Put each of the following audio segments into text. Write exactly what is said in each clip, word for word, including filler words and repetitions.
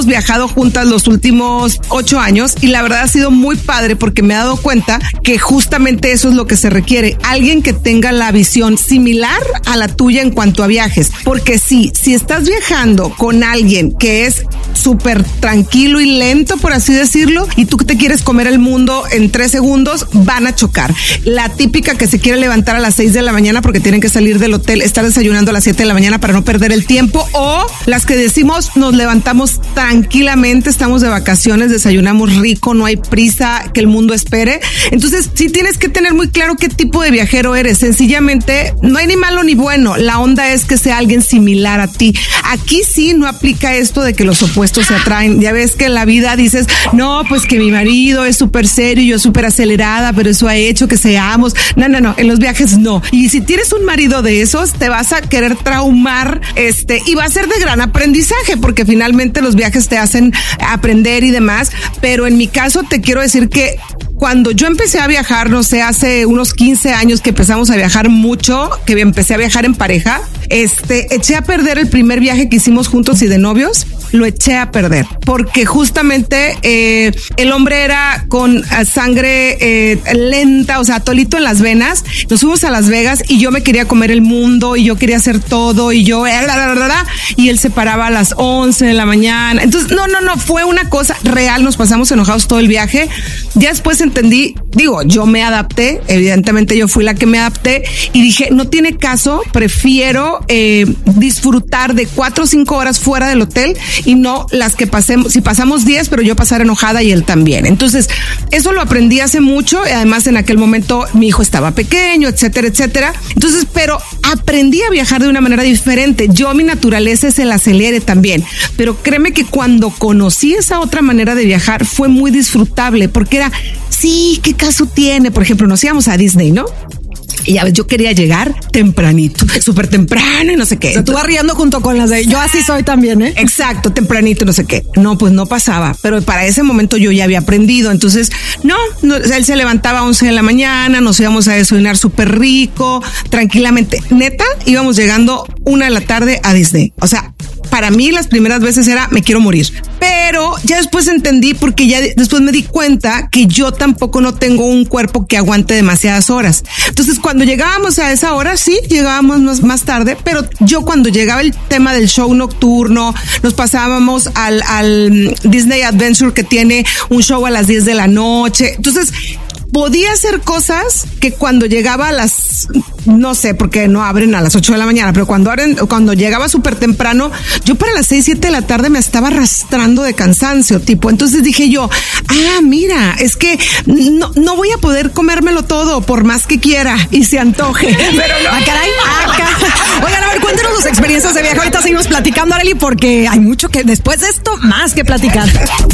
viajado juntas los últimos ocho años y la verdad ha sido muy padre porque me he dado cuenta que justamente eso es lo que se requiere. Alguien que tenga la visión similar a la tuya en cuanto a viajes. Porque sí, si estás viajando con alguien que es súper tranquilo y lento, por así decirlo, y tú te quieres comer el mundo en tres segundos, van a chocar. La típica que se quiere levantar a las seis de la mañana porque tienen que salir del hotel, estar desayunando a las siete de la mañana para no perder el tiempo, o las que decimos nos levantamos tranquilamente, estamos de vacaciones, desayunamos rico, no hay prisa, que el mundo espere. Entonces sí tienes que tener muy claro qué tipo de viajero eres. Sencillamente no hay ni malo ni bueno, la onda es que sea alguien similar a ti. Aquí sí no aplica esto de que los opuestos se atraen. Ya ves que en la vida dices, no, pues que mi marido es súper serio y yo súper acelerada, pero eso ha hecho que seamos. No, no, no, en los viajes no. Y si tienes un marido de esos, te vas a querer traumar, este, y va a ser de gran aprendizaje, porque finalmente los viajes te hacen aprender y demás. Pero en mi caso te quiero decir que cuando yo empecé a viajar, no sé, hace unos quince años que empezamos a viajar mucho, que empecé a viajar en pareja, este, eché a perder el primer viaje que hicimos juntos y de novios, lo eché a perder, porque justamente eh, el hombre era con sangre eh, lenta, o sea, tolito en las venas. Nos fuimos a Las Vegas y yo me quería comer el mundo y yo quería hacer todo y yo, eh, la, la, la, la, y él se paraba a las once de la mañana. Entonces, no, no, no, fue una cosa real, nos pasamos enojados todo el viaje. Ya después entendí, digo, yo me adapté, evidentemente yo fui la que me adapté y dije, no tiene caso, prefiero eh, disfrutar de cuatro o cinco horas fuera del hotel y no las que pasemos, si pasamos diez, pero yo pasar enojada y él también. Entonces, eso lo aprendí hace mucho y además en aquel momento mi hijo estaba pequeño, etcétera, etcétera. Entonces, pero aprendí a viajar de una manera diferente. Yo, mi naturaleza es el acelere también, pero créeme que cuando conocí esa otra manera de viajar fue muy disfrutable porque era, sí, ¿qué caso tiene? Por ejemplo, nos íbamos a Disney, ¿no? Y ya ves, yo quería llegar tempranito, súper temprano y no sé qué. O sea, tú vas riendo junto con las de yo así soy también, ¿eh? Exacto, tempranito, no sé qué. No, pues no pasaba, pero para ese momento yo ya había aprendido. Entonces, no, no él se levantaba a once de la mañana, nos íbamos a desayunar súper rico, tranquilamente. Neta, íbamos llegando una de la tarde a Disney. O sea, para mí las primeras veces era me quiero morir, pero ya después entendí porque ya después me di cuenta que yo tampoco no tengo un cuerpo que aguante demasiadas horas. Entonces cuando llegábamos a esa hora, sí, llegábamos más, más tarde, pero yo cuando llegaba el tema del show nocturno, nos pasábamos al, al Disney Adventure que tiene un show a las diez de la noche. Entonces podía hacer cosas que cuando llegaba a las, no sé, porque no abren a las ocho de la mañana, pero cuando abren, cuando llegaba súper temprano, yo para las seis, siete de la tarde me estaba arrastrando de cansancio, tipo. Entonces dije yo, ah, mira, es que no, no voy a poder comérmelo todo por más que quiera y se antoje. Pero no. Ah, caray. Ah, caray. Oigan, a ver, cuéntenos sus experiencias de viaje. Ahorita seguimos platicando, Arely, porque hay mucho que después de esto, más que platicar.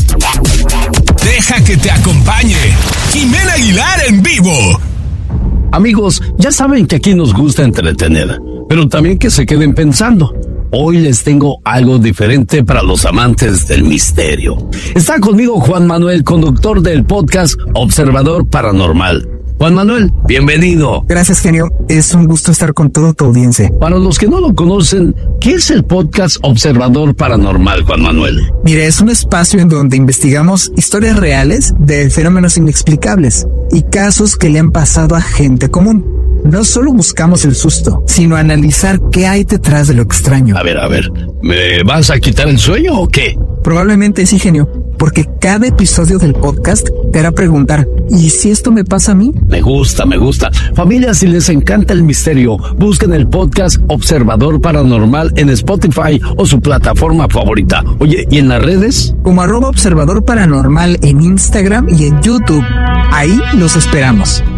Deja que te acompañe Jimena Aguilar en vivo. Amigos, ya saben que aquí nos gusta entretener, pero también que se queden pensando. Hoy les tengo algo diferente para los amantes del misterio. Está conmigo Juan Manuel, conductor del podcast Observador Paranormal. Juan Manuel, bienvenido. Gracias, genio. Es un gusto estar con toda tu audiencia. Para los que no lo conocen, ¿qué es el podcast Observador Paranormal, Juan Manuel? Mire, es un espacio en donde investigamos historias reales de fenómenos inexplicables y casos que le han pasado a gente común. No solo buscamos el susto, sino analizar qué hay detrás de lo extraño. A ver, a ver, ¿me vas a quitar el sueño o qué? Probablemente sí, genio, porque cada episodio del podcast te hará preguntar, ¿y si esto me pasa a mí? Me gusta, me gusta. Familia, si les encanta el misterio, busquen el podcast Observador Paranormal en Spotify o su plataforma favorita. Oye, ¿y en las redes? Como arroba Observador Paranormal en Instagram y en YouTube. Ahí los esperamos.